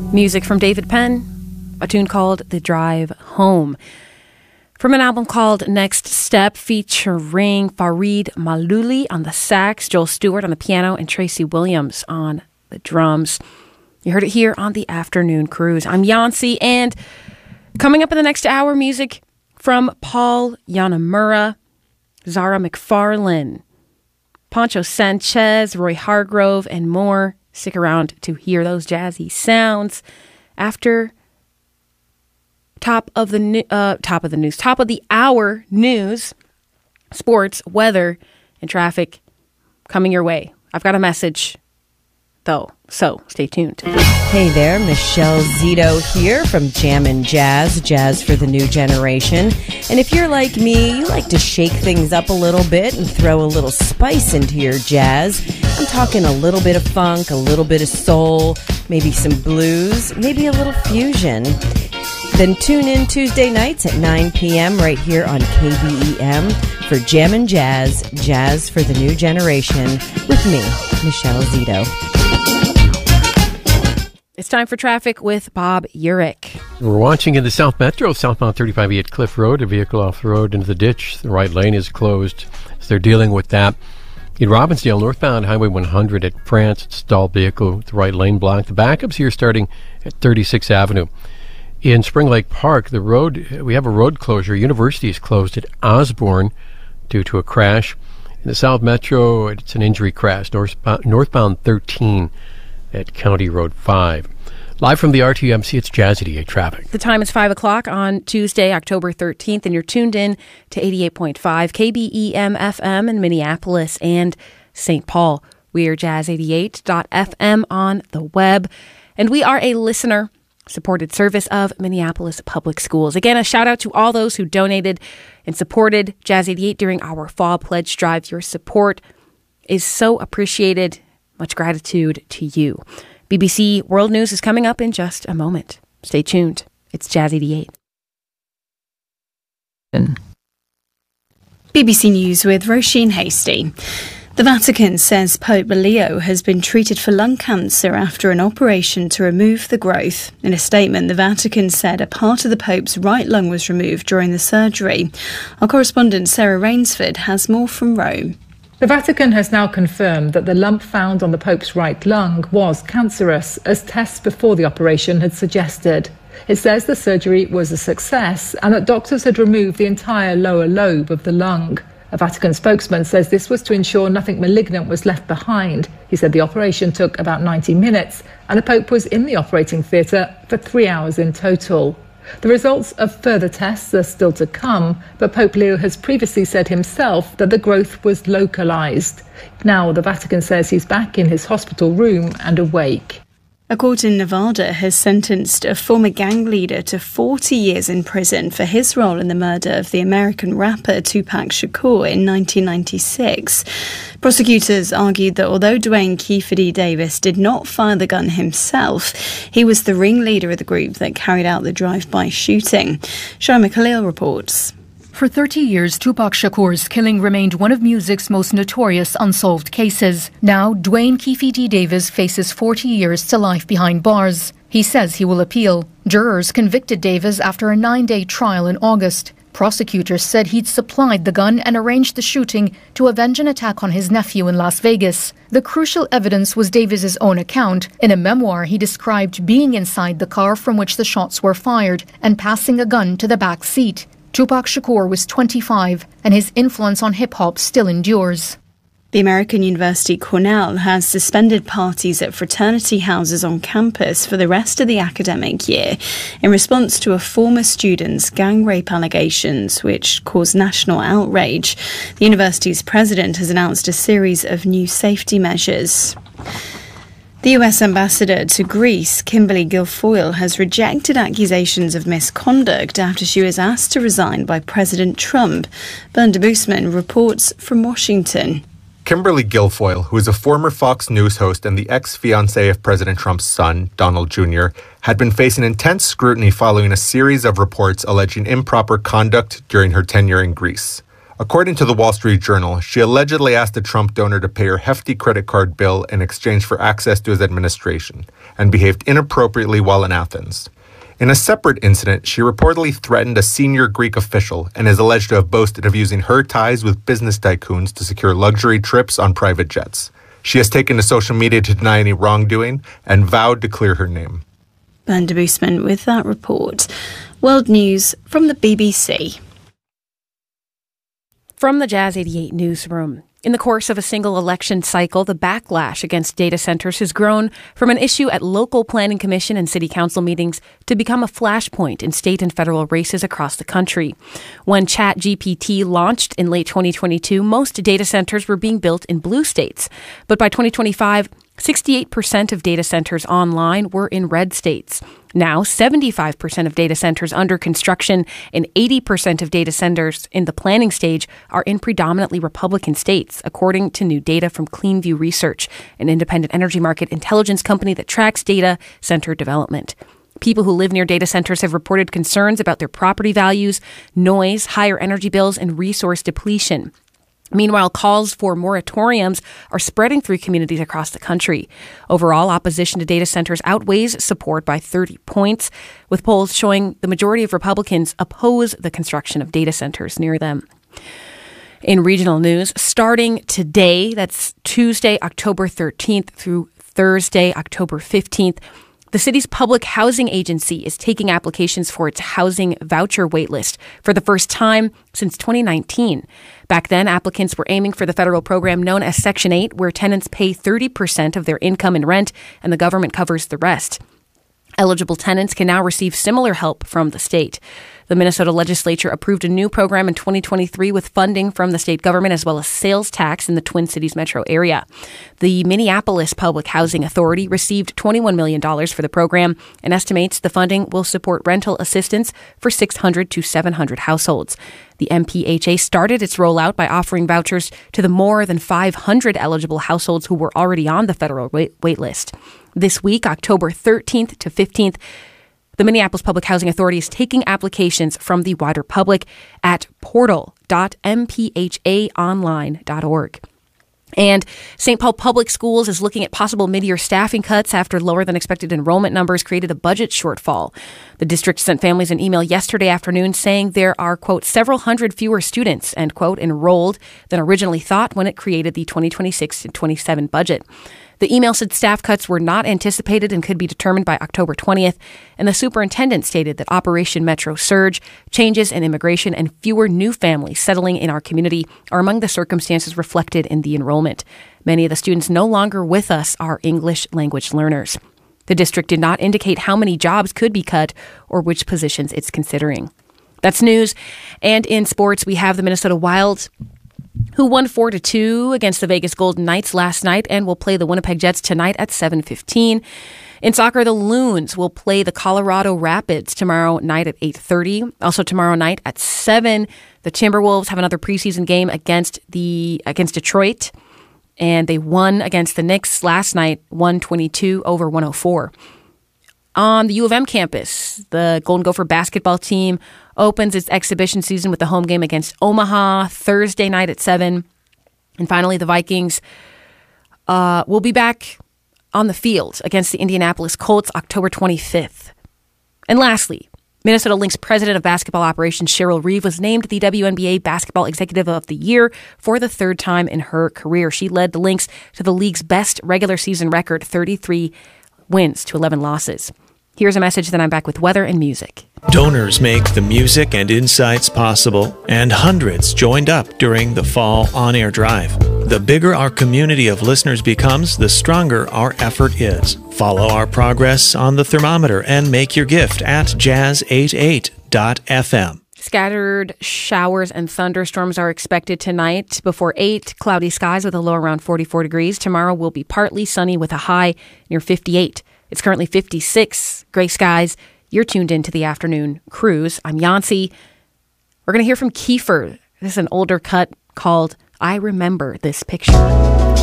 Music from David Penn, a tune called The Drive Home. From an album called Next Step, featuring Farid Malouli on the sax, Joel Stewart on the piano, and Tracy Williams on the drums. You heard it here on the Afternoon Cruise. I'm Yancy, and coming up in the next hour, music from Paul Yanamura, Zara McFarlane, Poncho Sanchez, Roy Hargrove, and more. Stick around to hear those jazzy sounds after top of the hour news, sports, weather, and traffic coming your way. I've got a message, though, so stay tuned. Hey there, Michelle Zito here from Jammin' Jazz, jazz for the new generation. And if you're like me, you like to shake things up a little bit and throw a little spice into your jazz. I'm talking a little bit of funk, a little bit of soul, maybe some blues, maybe a little fusion. Then tune in Tuesday nights at 9 p.m. right here on KBEM for Jammin' Jazz, jazz for the new generation with me, Michelle Zito. It's time for traffic with Bob Urich. We're watching in the South Metro, southbound 35E at Cliff Road, a vehicle off the road into the ditch. The right lane is closed, so they're dealing with that. In Robbinsdale, northbound Highway 100 at France, stalled vehicle with the right lane blocked. The backups here starting at 36th Avenue. In Spring Lake Park, we have a road closure. University is closed at Osborne due to a crash. In the South Metro, it's an injury crash, northbound 13 at County Road 5. Live from the RTMC, it's Jazz 88 traffic. The time is 5 o'clock on Tuesday, October 13th, and you're tuned in to 88.5 KBEM FM in Minneapolis and St. Paul. We are jazz88.fm on the web, and we are a listener-supported service of Minneapolis Public Schools. Again, a shout-out to all those who donated and supported Jazz 88 during our Fall Pledge Drive. Your support is so appreciated. Much gratitude to you. BBC World News is coming up in just a moment. Stay tuned. It's Jazz 88. BBC News with Roisin Hasty. The Vatican says Pope Leo has been treated for lung cancer after an operation to remove the growth. In a statement, the Vatican said a part of the Pope's right lung was removed during the surgery. Our correspondent Sarah Rainsford has more from Rome. The Vatican has now confirmed that the lump found on the Pope's right lung was cancerous, as tests before the operation had suggested. It says the surgery was a success and that doctors had removed the entire lower lobe of the lung. A Vatican spokesman says this was to ensure nothing malignant was left behind. He said the operation took about 90 minutes and the Pope was in the operating theatre for 3 hours in total. The results of further tests are still to come, but Pope Leo has previously said himself that the growth was localised. Now the Vatican says he's back in his hospital room and awake. A court in Nevada has sentenced a former gang leader to 40 years in prison for his role in the murder of the American rapper Tupac Shakur in 1996. Prosecutors argued that although Dwayne Keefe Davis did not fire the gun himself, he was the ringleader of the group that carried out the drive-by shooting. Shaima Khalil reports. For 30 years, Tupac Shakur's killing remained one of music's most notorious unsolved cases. Now, Dwayne Keefe Davis faces 40 years to life behind bars. He says he will appeal. Jurors convicted Davis after a 9-day trial in August. Prosecutors said he'd supplied the gun and arranged the shooting to avenge an attack on his nephew in Las Vegas. The crucial evidence was Davis's own account. In a memoir, he described being inside the car from which the shots were fired and passing a gun to the back seat. Tupac Shakur was 25, and his influence on hip-hop still endures. The American University Cornell has suspended parties at fraternity houses on campus for the rest of the academic year in response to a former student's gang rape allegations, which caused national outrage. The university's president has announced a series of new safety measures. The US ambassador to Greece, Kimberly Guilfoyle, has rejected accusations of misconduct after she was asked to resign by President Trump. Bernda Boosman reports from Washington. Kimberly Guilfoyle, who is a former Fox News host and the ex-fiancée of President Trump's son, Donald Jr., had been facing intense scrutiny following a series of reports alleging improper conduct during her tenure in Greece. According to the Wall Street Journal, she allegedly asked a Trump donor to pay her hefty credit card bill in exchange for access to his administration, and behaved inappropriately while in Athens. In a separate incident, she reportedly threatened a senior Greek official and is alleged to have boasted of using her ties with business tycoons to secure luxury trips on private jets. She has taken to social media to deny any wrongdoing and vowed to clear her name. Ben de Bousman with that report. World news from the BBC. From the Jazz 88 newsroom. In the course of a single election cycle, the backlash against data centers has grown from an issue at local planning commission and city council meetings to become a flashpoint in state and federal races across the country. When ChatGPT launched in late 2022, most data centers were being built in blue states. But by 2025, 68% of data centers online were in red states. Now, 75% of data centers under construction and 80% of data centers in the planning stage are in predominantly Republican states, according to new data from CleanView Research, an independent energy market intelligence company that tracks data center development. People who live near data centers have reported concerns about their property values, noise, higher energy bills, and resource depletion. Meanwhile, calls for moratoriums are spreading through communities across the country. Overall, opposition to data centers outweighs support by 30 points, with polls showing the majority of Republicans oppose the construction of data centers near them. In regional news, starting today, that's Tuesday, October 13th through Thursday, October 15th, the city's public housing agency is taking applications for its housing voucher waitlist for the first time since 2019. Back then, applicants were aiming for the federal program known as Section 8, where tenants pay 30% of their income in rent and the government covers the rest. Eligible tenants can now receive similar help from the state. The Minnesota legislature approved a new program in 2023 with funding from the state government as well as sales tax in the Twin Cities metro area. The Minneapolis Public Housing Authority received $21 million for the program and estimates the funding will support rental assistance for 600 to 700 households. The MPHA started its rollout by offering vouchers to the more than 500 eligible households who were already on the federal wait list. This week, October 13th to 15th, the Minneapolis Public Housing Authority is taking applications from the wider public at portal.mphaonline.org. And St. Paul Public Schools is looking at possible mid-year staffing cuts after lower than expected enrollment numbers created a budget shortfall. The district sent families an email yesterday afternoon saying there are, quote, several hundred fewer students, end quote, enrolled than originally thought when it created the 2026-27 budget. The email said staff cuts were not anticipated and could be determined by October 20th, and the superintendent stated that Operation Metro Surge, changes in immigration, and fewer new families settling in our community are among the circumstances reflected in the enrollment. Many of the students no longer with us are English language learners. The district did not indicate how many jobs could be cut or which positions it's considering. That's news. And in sports, we have the Minnesota Wild, who won 4-2 against the Vegas Golden Knights last night and will play the Winnipeg Jets tonight at 7:15. In soccer, the Loons will play the Colorado Rapids tomorrow night at 8:30. Also tomorrow night at 7, the Timberwolves have another preseason game against Detroit, and they won against the Knicks last night, 122 over 104. On the U of M campus, the Golden Gopher basketball team opens its exhibition season with the home game against Omaha Thursday night at 7. And finally, the Vikings will be back on the field against the Indianapolis Colts October 25th. And lastly, Minnesota Lynx president of basketball operations Cheryl Reeve was named the WNBA Basketball Executive of the Year for the third time in her career. She led the Lynx to the league's best regular season record, 33 wins to 11 losses. Here's a message, then I'm back with weather and music. Donors make the music and insights possible, and hundreds joined up during the Fall On-Air Drive. The bigger our community of listeners becomes, the stronger our effort is. Follow our progress on the thermometer and make your gift at jazz88.fm. Scattered showers and thunderstorms are expected tonight before 8. Cloudy skies with a low around 44 degrees. Tomorrow will be partly sunny with a high near 58. It's currently 56. Gray skies. You're tuned into the afternoon cruise. I'm Yancy. We're going to hear from Kiefer. This is an older cut called I Remember This Picture.